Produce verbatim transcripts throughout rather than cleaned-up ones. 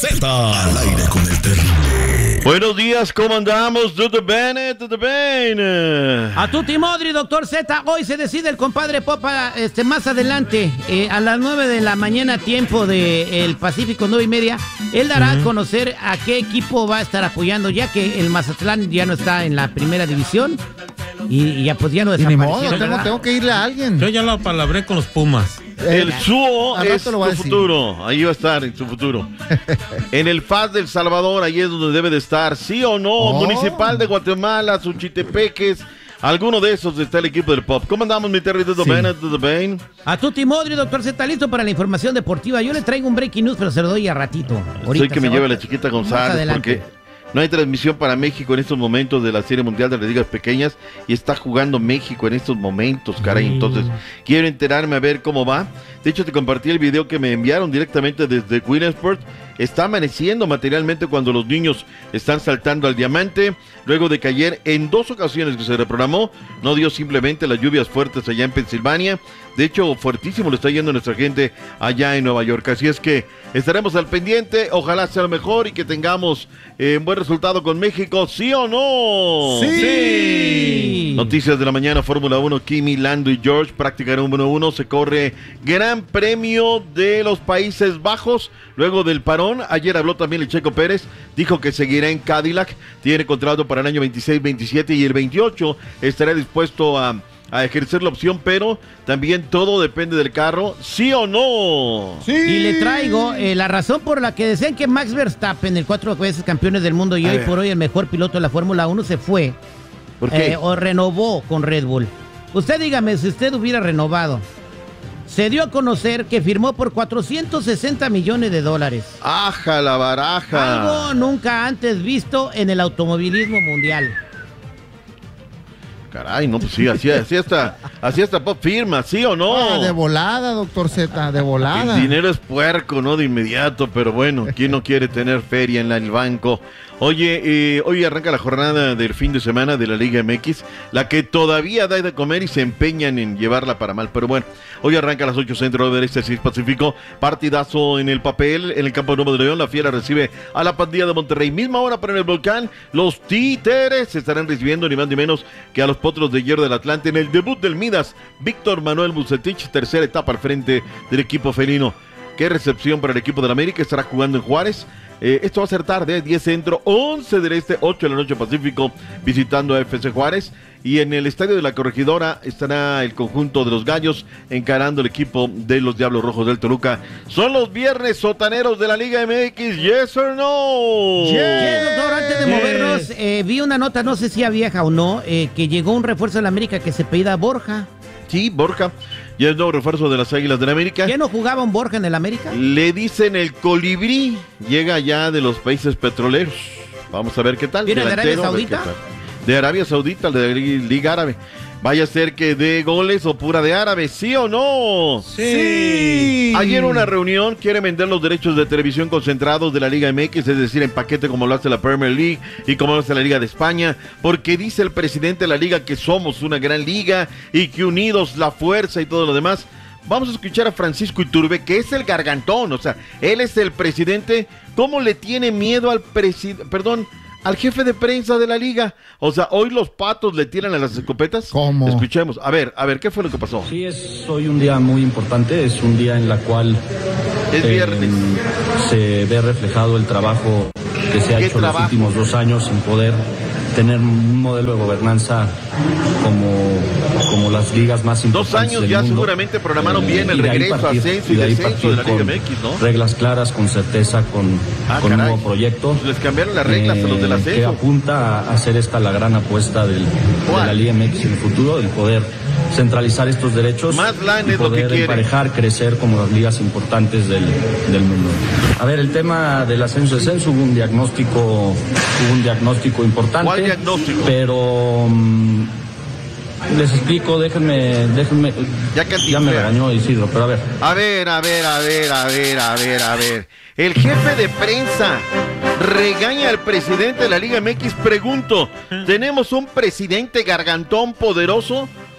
Z. Al aire con el terrible. Buenos días, ¿cómo andamos? ¿Todo bien? ¿Todo bien? A tutti modri, doctor Z. Hoy se decide el compadre Popa, este, más adelante, eh, a las nueve de la mañana, tiempo del Pacífico, nueve y media. Él dará uh-huh. a conocer a qué equipo va a estar apoyando, ya que el Mazatlán ya no está en la primera división. Y, y ya pues ya no desapareció. Ni modo, tengo, tengo que irle a alguien. Yo ya lo palabré con los Pumas. El Suo es su futuro. Ahí va a estar en su futuro. En el F A S del Salvador, ahí es donde debe de estar. ¿Sí o no? Oh. Municipal de Guatemala, Suchitepeques. Alguno de esos está el equipo del Pop. ¿Cómo andamos, mi Terry? ¿Todo bien? ¿Todo bien? A tutti modri, doctor Z, listo para la información deportiva. Yo le traigo un breaking news, pero se lo doy a ratito. Soy que me lleve la chiquita González, porque no hay transmisión para México en estos momentos de la Serie Mundial de las Ligas Pequeñas y está jugando México en estos momentos, caray. Mm. Entonces, quiero enterarme a ver cómo va. De hecho, te compartí el video que me enviaron directamente desde Williamsport. Está amaneciendo materialmente cuando los niños están saltando al diamante. Luego de que ayer, en dos ocasiones que se reprogramó, no dio simplemente las lluvias fuertes allá en Pensilvania. De hecho, fuertísimo le está yendo nuestra gente allá en Nueva York. Así es que estaremos al pendiente. Ojalá sea lo mejor y que tengamos eh, un buen resultado con México. ¿Sí o no? ¡Sí! ¡Sí! Noticias de la mañana, Fórmula uno, Kimi, Lando y George, práctica número uno. Se corre Gran Premio de los Países Bajos. Luego del parón, ayer habló también el Checo Pérez. Dijo que seguirá en Cadillac. Tiene contrato para el año veintiséis, veintisiete y el veintiocho. Estará dispuesto a... a ejercer la opción, pero también todo depende del carro, ¿sí o no? Sí. Y le traigo eh, la razón por la que decían que Max Verstappen, el cuatro veces campeón del mundo y a hoy ver. por hoy el mejor piloto de la Fórmula uno, se fue. ¿Por qué? Eh, o renovó con Red Bull. Usted dígame, si usted hubiera renovado. Se dio a conocer que firmó por cuatrocientos sesenta millones de dólares. ¡Aja la baraja! Algo nunca antes visto en el automovilismo mundial. Caray, no, pues sí, así, así hasta, así hasta Pop firma, ¿sí o no? Ah, de volada, doctor Z, de volada. El dinero es puerco, ¿no? De inmediato, pero bueno, ¿quién no quiere tener feria en, la, en el banco? Oye, eh, hoy arranca la jornada del fin de semana de la Liga M X, la que todavía da de comer y se empeñan en llevarla para mal, pero bueno, hoy arranca a las ocho Centro del Este, seis Pacífico, partidazo en el papel, en el campo Nuevo de León, la Fiera recibe a la Pandilla de Monterrey, misma hora para el Volcán, los Títeres estarán recibiendo ni más ni menos que a los Potros de Hierro del Atlante en el debut del Midas, Víctor Manuel Bucetich, tercera etapa al frente del equipo felino. Qué recepción para el equipo del América, estará jugando en Juárez. Eh, esto va a ser tarde, diez Centro, once del Este, ocho de la noche Pacífico, visitando a F C Juárez. Y en el Estadio de la Corregidora estará el conjunto de los Gallos encarando el equipo de los Diablos Rojos del Toluca. Son los viernes sotaneros de la Liga M X, ¿yes or no? Yes, yes doctor, antes de yes. movernos, eh, vi una nota, no sé si a vieja o no, eh, que llegó un refuerzo de la América que se pedía Borja. Sí, Borja. Ya es nuevo refuerzo de las Águilas del América. ¿Ya no jugaba un Borja en el América? Le dicen el colibrí. Llega ya de los países petroleros. Vamos a ver qué tal. ¿Viene de Arabia Saudita? De Arabia Saudita, de la Liga Árabe. Vaya a ser que dé goles o pura de árabe, ¿sí o no? Sí. Ayer una reunión quiere vender los derechos de televisión concentrados de la Liga M X, es decir, en paquete como lo hace la Premier League y como lo hace la Liga de España, porque dice el presidente de la Liga que somos una gran liga y que unidos la fuerza y todo lo demás. Vamos a escuchar a Francisco Iturbe, que es el gargantón, o sea, él es el presidente. ¿Cómo le tiene miedo al presidente, perdón, al jefe de prensa de la liga? O sea, hoy los patos le tiran a las escopetas. ¿Cómo? Escuchemos. A ver, a ver, ¿qué fue lo que pasó? Sí, es hoy un día muy importante, es un día en la cual es viernes. Eh, se ve reflejado el trabajo que se ha hecho trabajo? los últimos dos años en poder tener un modelo de gobernanza como, como las ligas más importantes. Dos años del ya mundo. Seguramente programaron bien el de regreso, partir, ascenso y, y de descenso de la Liga M X, ¿no? Reglas claras, con certeza, con, ah, con un caray. nuevo proyecto. Pues les cambiaron las reglas eh, a los del ascenso. Que apunta a hacer esta la gran apuesta del, de la Liga M X en el futuro, el poder centralizar estos derechos Más y poder emparejar, crecer como las ligas importantes del, del mundo. A ver, el tema del ascenso-descenso, hubo un diagnóstico, hubo un diagnóstico importante. ¿Cuál diagnóstico? Pero um, les explico, déjenme, déjenme, ya, que ya me regañó Isidro, pero a ver. A ver, a ver, a ver, a ver, a ver, a ver. El jefe de prensa regaña al presidente de la Liga M X. Pregunto, ¿tenemos un presidente gargantón poderoso?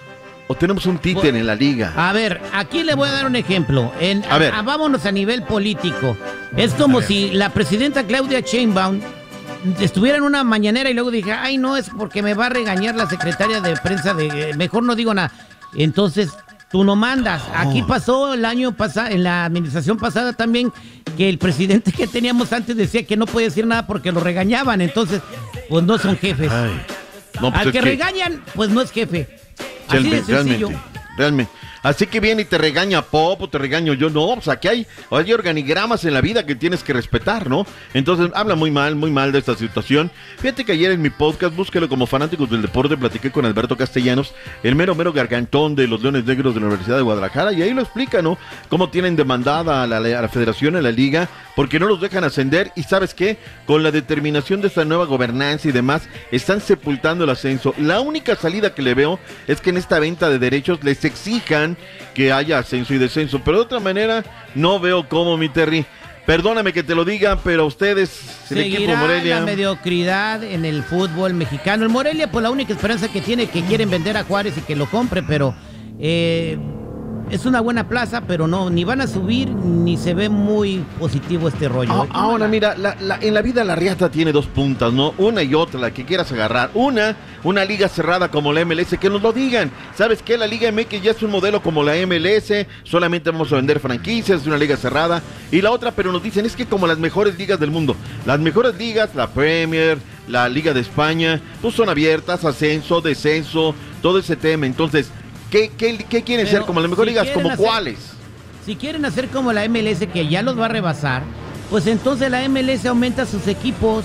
o tenemos un títere en la liga? A ver, aquí le voy a dar un ejemplo. En, A ver. a- vámonos a nivel político. Es como si la presidenta Claudia Sheinbaum estuviera en una mañanera y luego dije, ay, no, es porque me va a regañar la secretaria de prensa de... eh, mejor no digo nada. Entonces, tú no mandas. Aquí pasó el año pasado, en la administración pasada también, que el presidente que teníamos antes decía que no podía decir nada porque lo regañaban. Entonces, pues no son jefes. Ay, no, pues Al es que, que regañan, pues no es jefe. Así de realmente, sencillo. realmente, realmente. Así que viene y te regaña Pop o te regaño yo. No, pues aquí hay, hay organigramas en la vida que tienes que respetar, ¿no? Entonces habla muy mal, muy mal de esta situación. Fíjate que ayer en mi podcast, búsquelo como Fanáticos del Deporte, platiqué con Alberto Castellanos, el mero mero gargantón de los Leones Negros de la Universidad de Guadalajara, y ahí lo explica, ¿no? Cómo tienen demandada a la, a la federación, a la liga, porque no los dejan ascender, y ¿sabes qué? Con la determinación de esta nueva gobernanza y demás, están sepultando el ascenso. La única salida que le veo es que en esta venta de derechos les exijan que haya ascenso y descenso, pero de otra manera no veo cómo, mi Terry. Perdóname que te lo diga, pero ustedes, el equipo Seguirá Morelia... la mediocridad en el fútbol mexicano. El Morelia, pues la única esperanza que tiene, que quieren vender a Juárez y que lo compre, pero eh, es una buena plaza, pero no, ni van a subir, ni se ve muy positivo este rollo. Ah, ahora mira, la, la- en la vida la riata tiene dos puntas, ¿no? Una y otra, la que quieras agarrar. Una, una liga cerrada como la M L S, que nos lo digan. ¿Sabes qué? La Liga M X ya es un modelo como la M L S, solamente vamos a vender franquicias, es una liga cerrada. Y la otra, pero nos dicen, es que como las mejores ligas del mundo. Las mejores ligas, la Premier, la Liga de España, pues son abiertas, ascenso, descenso, todo ese tema. Entonces, ¿qué, qué, qué quieren Pero ser como las mejores si ligas? quieren ¿Como hacer- cuáles? Si quieren hacer como la M L S, que ya los va a rebasar, pues entonces la M L S aumenta sus equipos.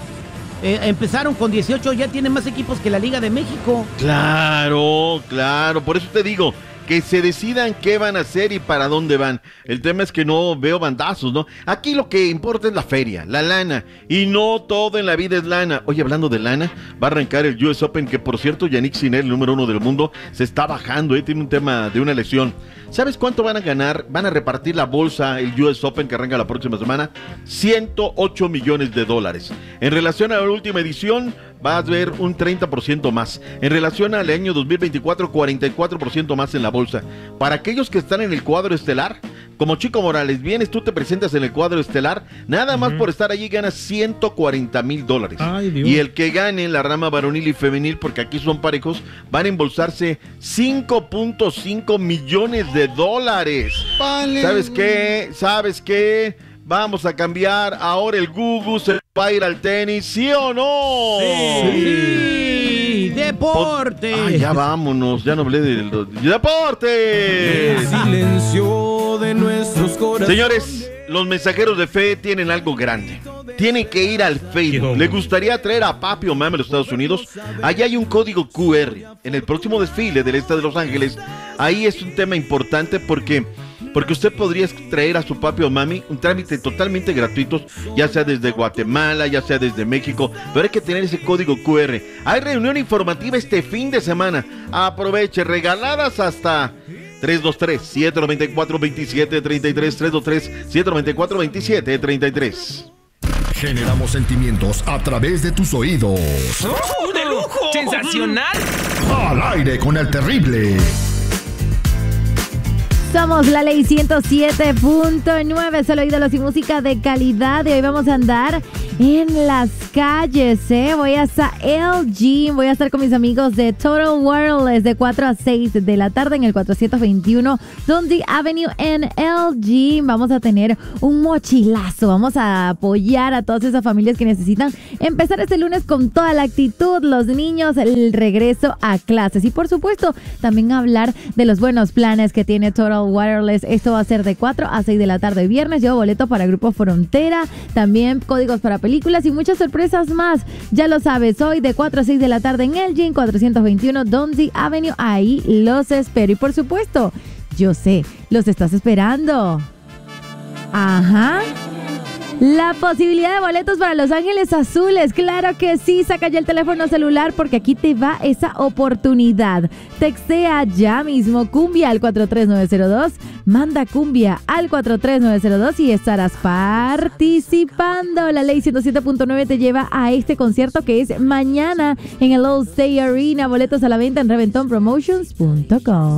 Eh, empezaron con dieciocho, ya tienen más equipos que la Liga de México. Claro, claro, por eso te digo, que se decidan qué van a hacer y para dónde van. El tema es que no veo bandazos, ¿no? Aquí lo que importa es la feria, la lana, y no todo en la vida es lana. Oye, hablando de lana, va a arrancar el U S Open, que por cierto, Yannick Sinner, el número uno del mundo, se está bajando, ¿eh? Tiene un tema de una lesión. ¿Sabes cuánto van a ganar? Van a repartir la bolsa, el U S Open, que arranca la próxima semana, ciento ocho millones de dólares. En relación a la última edición, va a haber un treinta por ciento más. En relación al año dos mil veinticuatro, cuarenta y cuatro por ciento más en la bolsa. Para aquellos que están en el cuadro estelar, como Chico Morales, vienes, tú te presentas en el cuadro estelar, nada más por estar allí ganas ciento cuarenta mil dólares. Ay, Dios. Y el que gane en la rama varonil y femenil, porque aquí son parejos, van a embolsarse cinco punto cinco millones de dólares. Vale. ¿Sabes qué? ¿Sabes qué? Vamos a cambiar. Ahora el Gugu se va a ir al tenis, ¿sí o no? Sí, deporte. Ay, ya vámonos, ya no hablé del deporte. Silencio de nuestros corazones. Señores, los mensajeros de fe tienen algo grande. Tienen que ir al Facebook. ¿Le gustaría traer a Papi o Mami a los Estados Unidos? Allá hay un código Q R. En el próximo desfile del este de Los Ángeles, ahí es un tema importante porque... Porque usted podría traer a su papi o mami un trámite totalmente gratuito, ya sea desde Guatemala, ya sea desde México, pero hay que tener ese código Q R. Hay reunión informativa este fin de semana. Aproveche, regaladas hasta tres dos tres, siete nueve cuatro, dos siete tres tres, tres dos tres, siete nueve cuatro, dos siete tres tres. Generamos sentimientos a través de tus oídos. ¡Oh, de lujo! ¡Sensacional! Al aire con el terrible. Somos la ley ciento siete punto nueve, solo ídolos y música de calidad. Y hoy vamos a andar en las calles, ¿eh? Voy hasta L G, voy a estar con mis amigos de Total Wireless de cuatro a seis de la tarde en el cuatrocientos veintiuno Dundee Avenue en L G. Vamos a tener un mochilazo, vamos a apoyar a todas esas familias que necesitan empezar este lunes con toda la actitud, los niños, el regreso a clases. Y por supuesto, también hablar de los buenos planes que tiene Total Wireless. Esto va a ser de cuatro a seis de la tarde viernes. Llevo boleto para Grupo Frontera, también códigos para películas y muchas sorpresas más. Ya lo sabes, hoy de cuatro a seis de la tarde en Elgin, cuatrocientos veintiuno Dundee Avenue. Ahí los espero. Y por supuesto, yo sé, los estás esperando. Ajá. La posibilidad de boletos para Los Ángeles Azules. Claro que sí, saca ya el teléfono celular porque aquí te va esa oportunidad. Textea ya mismo cumbia al cuatro tres nueve cero dos. Manda cumbia al cuatro tres nueve cero dos y estarás participando. La ley ciento siete punto nueve te lleva a este concierto que es mañana en el All State Arena. Boletos a la venta en reventón promotions punto com.